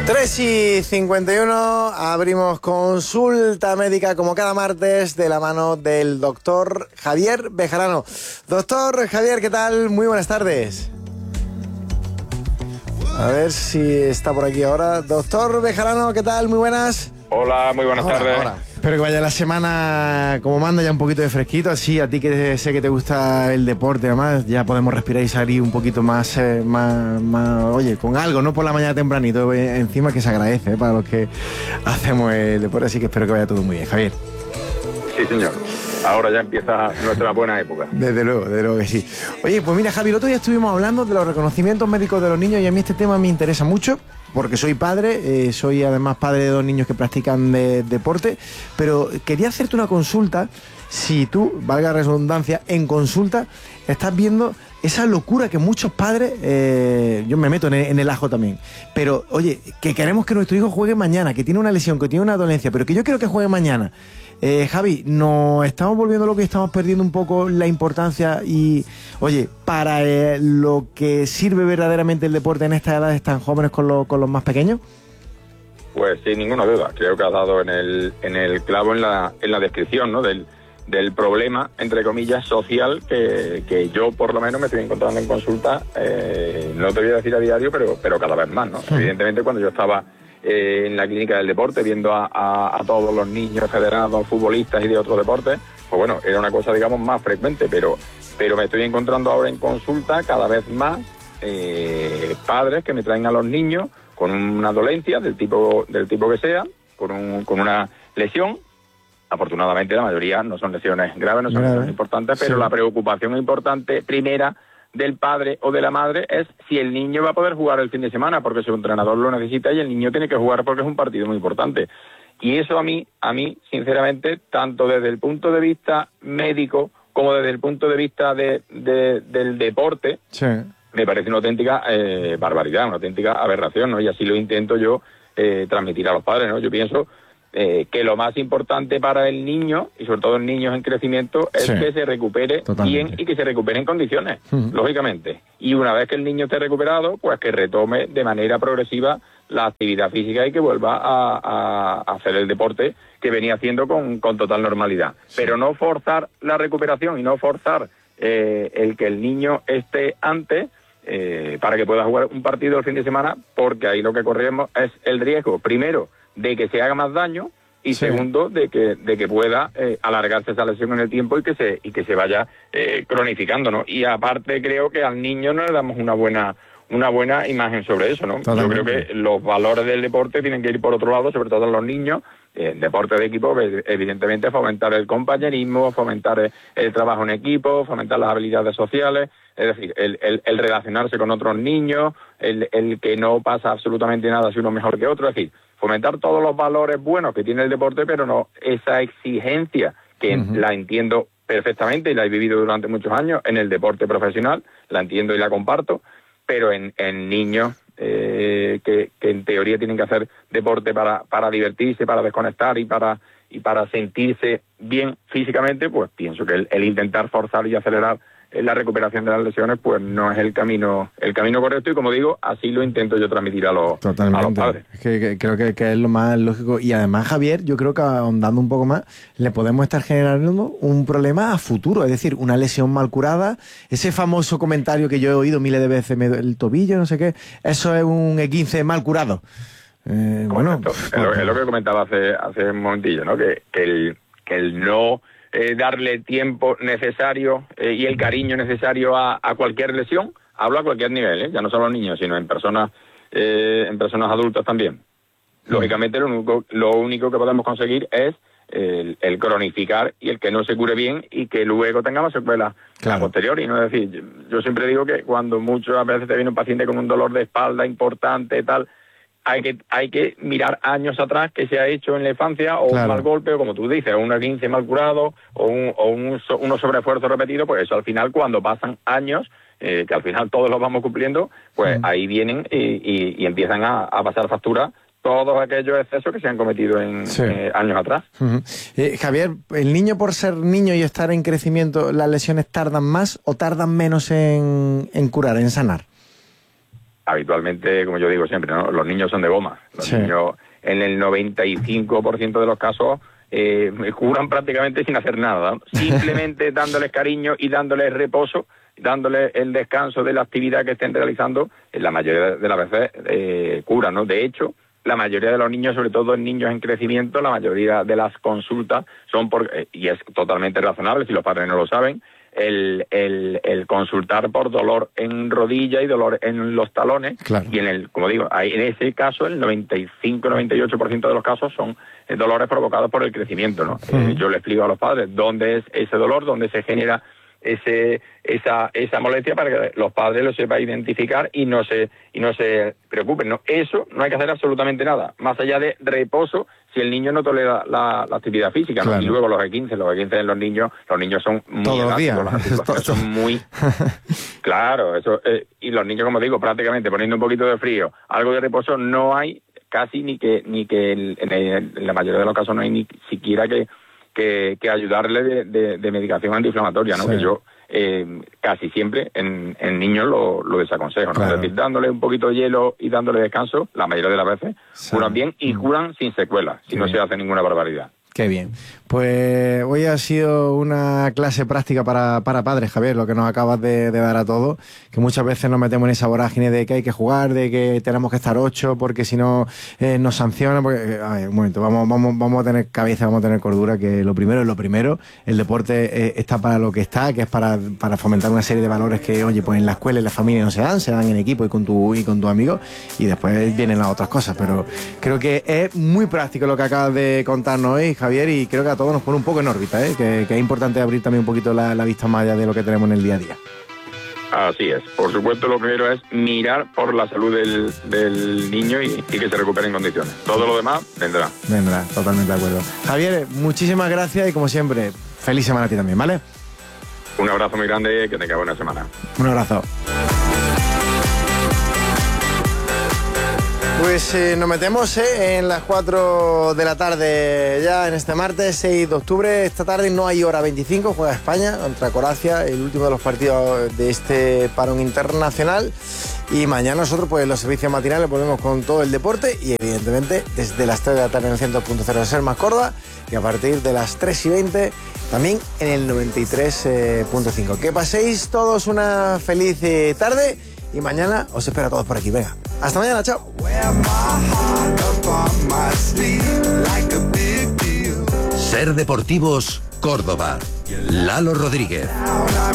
3:51, abrimos consulta médica como cada martes de la mano del doctor Javier Bejarano. Doctor Javier, ¿qué tal? Muy buenas tardes. A ver si está por aquí ahora. Doctor Bejarano, ¿qué tal? Muy buenas. Hola, muy buenas tardes. Ahora. Espero que vaya la semana como manda, ya un poquito de fresquito, así a ti que sé que te gusta el deporte, además ya podemos respirar y salir un poquito más, oye, con algo, no por la mañana tempranito, encima que se agradece para los que hacemos el deporte, así que espero que vaya todo muy bien, Javier. Sí, señor. Ahora ya empieza nuestra buena época. Desde luego que sí. Oye, pues mira, Javi, el otro día estuvimos hablando de los reconocimientos médicos de los niños y a mí este tema me interesa mucho porque soy padre, soy además padre de 2 niños que practican deporte, pero quería hacerte una consulta, si tú, valga la redundancia, en consulta estás viendo esa locura que muchos padres, yo me meto en el ajo también, pero oye, que queremos que nuestro hijo juegue mañana, que tiene una lesión, que tiene una dolencia, pero que yo quiero que juegue mañana. Javi, nos estamos volviendo locos y estamos perdiendo un poco la importancia y, oye, para lo que sirve verdaderamente el deporte en estas edades tan jóvenes con los más pequeños. Pues sin ninguna duda, creo que has dado en el clavo en la descripción, ¿no? del problema, entre comillas, social que yo por lo menos me estoy encontrando en consulta, no te voy a decir a diario, pero cada vez más, ¿no? Evidentemente cuando yo estaba en la clínica del deporte, viendo a todos los niños federados, futbolistas y de otros deportes, pues bueno, era una cosa, digamos, más frecuente, pero me estoy encontrando ahora en consulta cada vez más padres que me traen a los niños con una dolencia del tipo que sea, con una lesión. Afortunadamente la mayoría no son lesiones graves, no son lesiones importantes, pero sí. La preocupación importante primera del padre o de la madre es si el niño va a poder jugar el fin de semana, porque su entrenador lo necesita y el niño tiene que jugar porque es un partido muy importante. Y eso a mí, sinceramente, tanto desde el punto de vista médico como desde el punto de vista del deporte, sí, me parece una auténtica barbaridad, una auténtica aberración, ¿no? Y así lo intento yo transmitir a los padres, ¿no? Yo pienso que lo más importante para el niño, y sobre todo en niños en crecimiento, es que se recupere bien y que se recupere en condiciones, lógicamente. Y una vez que el niño esté recuperado, pues que retome de manera progresiva la actividad física y que vuelva a hacer el deporte que venía haciendo con total normalidad. Pero no forzar la recuperación y no forzar el que el niño esté antes para que pueda jugar un partido el fin de semana, porque ahí lo que corremos es el riesgo, primero, de que se haga más daño y segundo, de que pueda alargarse esa lesión en el tiempo y que se vaya cronificando, ¿no? Y aparte creo que al niño no le damos una buena imagen sobre eso, ¿no? Totalmente. Yo creo que los valores del deporte tienen que ir por otro lado, sobre todo en los niños. Deporte de equipo, evidentemente fomentar el compañerismo, fomentar el trabajo en equipo, fomentar las habilidades sociales, es decir, el relacionarse con otros niños, el que no pasa absolutamente nada si uno es mejor que otro, es decir, fomentar todos los valores buenos que tiene el deporte, pero no esa exigencia que la entiendo perfectamente y la he vivido durante muchos años en el deporte profesional, la entiendo y la comparto, pero en niños que en teoría tienen que hacer deporte para divertirse, para desconectar y para sentirse bien físicamente, pues pienso que el intentar forzar y acelerar la recuperación de las lesiones pues no es el camino correcto, y como digo, así lo intento yo transmitir a los padres. Es que creo que es lo más lógico, y además, Javier, yo creo que ahondando un poco más le podemos estar generando un problema a futuro, es decir, una lesión mal curada, ese famoso comentario que yo he oído miles de veces, el tobillo, no sé qué, eso es un E15 mal curado. Bueno, es lo que comentaba hace un momentillo, ¿no? Que el no darle el tiempo necesario y el cariño necesario a cualquier lesión, hablo a cualquier nivel, ya no solo en niños, sino en personas adultas también. Lógicamente lo único que podemos conseguir es el cronificar y el que no se cure bien y que luego tengamos secuelas posteriores. ¿No? Es decir, yo siempre digo que cuando muchas veces te viene un paciente con un dolor de espalda importante, tal, hay que mirar años atrás que se ha hecho en la infancia, o un mal golpe, o como tú dices, o un E15 mal curado, o unos sobreesfuerzos repetidos, pues eso al final, cuando pasan años, que al final todos los vamos cumpliendo, pues ahí vienen y empiezan a pasar factura todos aquellos excesos que se han cometido en años atrás. Javier, ¿el niño por ser niño y estar en crecimiento, las lesiones tardan más o tardan menos en curar, en sanar? habitualmente, como yo digo siempre, ¿no? Los niños son de goma. Los niños, en el 95% de los casos, curan prácticamente sin hacer nada, ¿no? Simplemente dándoles cariño y dándoles reposo, dándoles el descanso de la actividad que estén realizando, en la mayoría de las veces curan, ¿no? De hecho, la mayoría de los niños, sobre todo en niños en crecimiento, la mayoría de las consultas son y es totalmente razonable, si los padres no lo saben, el consultar por dolor en rodilla y dolor en los talones. Claro. Y como digo, en ese caso, el 95-98% de los casos son dolores provocados por el crecimiento, ¿no? Yo le explico a los padres dónde es ese dolor, dónde se genera esa molestia, para que los padres lo sepan identificar y no se preocupen, ¿no? Eso no hay que hacer absolutamente nada, más allá de reposo, si el niño no tolera la actividad física, ¿no? Claro. Y luego los E15 en los niños son muy todos los días, son muy claro, eso y los niños, como digo, prácticamente poniendo un poquito de frío, algo de reposo no hay casi ni que en la mayoría de los casos no hay ni siquiera que ayudarle de medicación antiinflamatoria, ¿no? Sí. Que yo casi siempre en niños lo desaconsejo, ¿no? Claro. Es decir, dándole un poquito de hielo y dándole descanso, la mayoría de las veces curan bien y curan sin secuelas, si no se hace ninguna barbaridad. Qué bien. Pues hoy ha sido una clase práctica para padres, Javier, lo que nos acabas de dar a todos, que muchas veces nos metemos en esa vorágine de que hay que jugar, de que tenemos que estar 8 porque si no nos sancionan. Porque, a ver, un momento, vamos a tener cabeza, vamos a tener cordura, que lo primero es lo primero. El deporte está para lo que está, que es para fomentar una serie de valores que, oye, pues en la escuela y en la familia no se dan en equipo y con tu amigo, y después vienen las otras cosas. Pero creo que es muy práctico lo que acabas de contarnos hoy, Javier, y creo que a todos nos pone un poco en órbita, que es importante abrir también un poquito la vista más allá de lo que tenemos en el día a día. Así es. Por supuesto, lo primero es mirar por la salud del niño y que se recupere en condiciones. Todo lo demás vendrá. Vendrá, totalmente de acuerdo. Javier, muchísimas gracias y como siempre, feliz semana a ti también, ¿vale? Un abrazo muy grande, que tenga buena semana. Un abrazo. Pues nos metemos en las 4 de la tarde ya en este martes 6 de octubre. Esta tarde no hay hora 25, juega España contra Croacia, el último de los partidos de este parón internacional. Y mañana nosotros, pues los servicios matinales, volvemos con todo el deporte y evidentemente desde las 3 de la tarde en el 100.0 de Ser Más Córdoba y a partir de las 3:20 también en el 93.5. Que paséis todos una feliz tarde. Y mañana os espero a todos por aquí. Venga, hasta mañana, chao. Ser Deportivos Córdoba. Lalo Rodríguez.